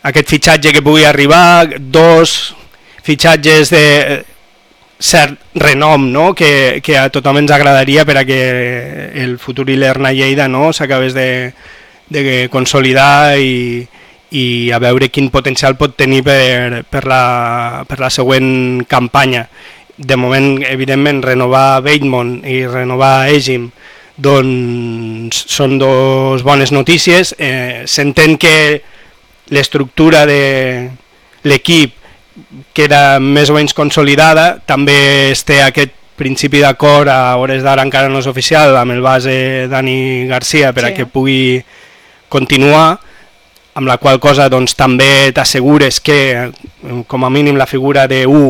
aquest fitxatge que pugui arribar, 2 fitxatges de cert renom, no? que a tothom ens agradaria per a que el futur Ilerna Lleida, no? s'acabés de consolidar i a veure quin potencial pot tenir per la següent campanya. De moment, evidentment, renovar Weidmont i renovar Egim doncs són 2 bones notícies. S'entén que l'estructura de l'equip queda més o menys consolidada, també es té aquest principi d'acord, a hores d'ara encara no és oficial, amb el base Dani Garcia per a que pugui continuar, amb la qual cosa doncs, també t'assegures que com a mínim la figura de1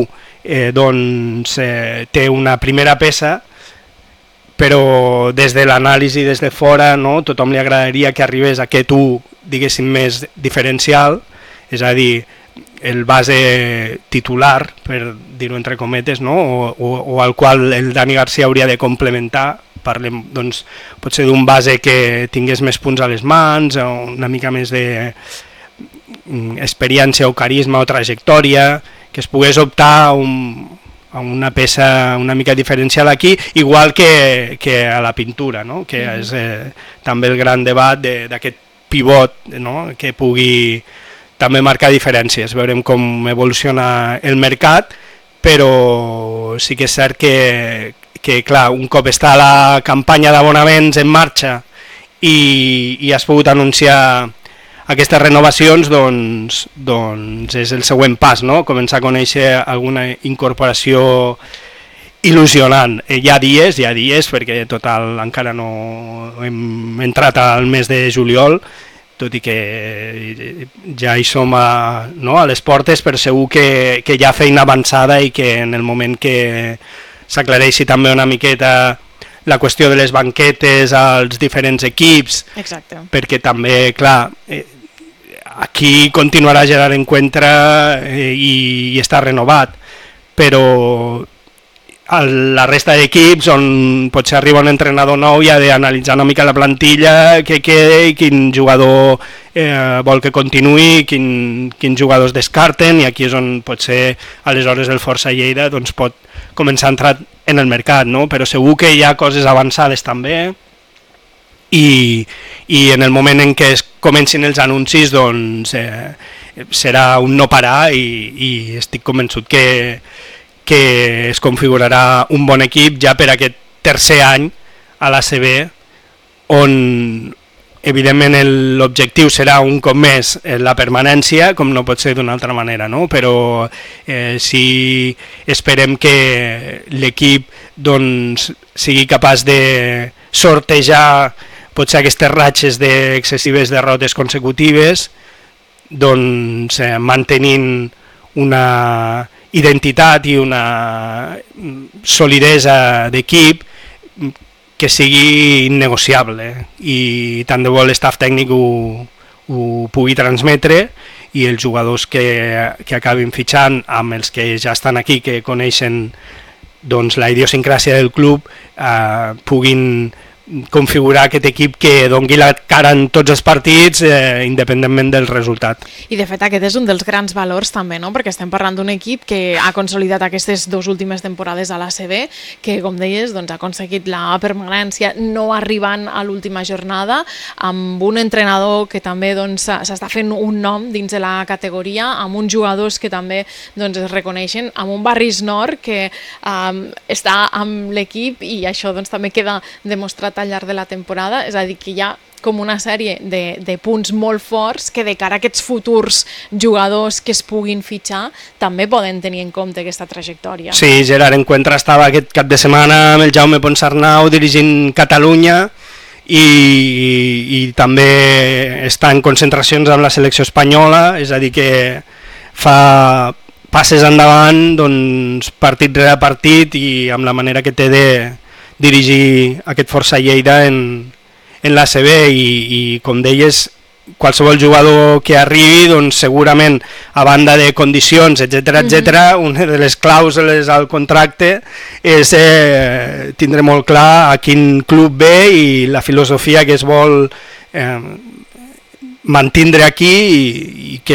té una primera peça, però des de l'anàlisi des de fora, no? Tothom li agradaria que arribés aquest 1, diguéssim, més diferencial, és a dir, el base titular, per dir-ho entre cometes, no? o al qual el Dani Garcia hauria de complementar. Parlem doncs, potser d'un base que tingués més punts a les mans, o una mica més d'experiència o carisma o trajectòria, que es pogués optar a una peça una mica diferencial aquí, igual que a la pintura, no? Que és també el gran debat d'aquest pivot, no? Que pugui també marcar diferències. Veurem com evoluciona el mercat, però sí que és cert que clar, un cop està la campanya d'abonaments en marxa i has pogut anunciar aquestes renovacions, doncs és el següent pas, no? Començar a conèixer alguna incorporació il·lusionant. Hi ha dies, perquè total encara no hem entrat al mes de juliol, tot i que ja hi som a les portes, però segur que hi ha feina avançada i que en el moment que s'aclareixi també una miqueta la qüestió de les banquetes als diferents equips. Exacte. Perquè també, clar, aquí continuarà Gerard Encuentra i està renovat, però la resta d'equips on potser arriba un entrenador nou i ha d'analitzar una mica la plantilla que queda i quin jugador vol que continuï, quins jugadors descarten, i aquí és on potser aleshores el Força Lleida doncs, pot començar a entrar en el mercat, no? Però segur que hi ha coses avançades també i en el moment en què es comencin els anuncis doncs, serà un no parar i estic convençut que es configurarà un bon equip ja per aquest tercer any a l'ACB, on evidentment l'objectiu serà un cop més la permanència, com no pot ser d'una altra manera, no? Però si esperem que l'equip doncs, sigui capaç de sortejar potser aquestes ratxes d'excessives derrotes consecutives, doncs mantenint una identitat i una solidesa d'equip que sigui innegociable, i tant de bo l'estaf tècnic ho pugui transmetre i els jugadors que acabin fitxant amb els que ja estan aquí, que coneixen doncs, la idiosincràsia del club, puguin configurar aquest equip que doni la cara en tots els partits independentment del resultat. I de fet aquest és un dels grans valors també, no? Perquè estem parlant d'un equip que ha consolidat aquestes 2 últimes temporades a l'ACB, que com deies doncs, ha aconseguit la permanència no arribant a l'última jornada, amb un entrenador que també doncs, s'està fent un nom dins de la categoria, amb uns jugadors que també doncs, es reconeixen, amb un Barris Nord que està amb l'equip, i això doncs, també queda demostrat al llarg de la temporada, és a dir, que hi ha com una sèrie de punts molt forts que de cara a aquests futurs jugadors que es puguin fitxar també poden tenir en compte aquesta trajectòria. Sí, Gerard Encuentra estava aquest cap de setmana amb el Jaume Ponsarnau dirigint Catalunya i també està en concentracions amb la selecció espanyola, és a dir que fa passes endavant doncs, partit rere partit, i amb la manera que té de dirigir aquest Força Lleida en l'ACB, i com deies, qualsevol jugador que arribi, doncs segurament a banda de condicions, etc., una de les clàusules al contracte és tindre molt clar a quin club ve i la filosofia que es vol mantindre aquí, i que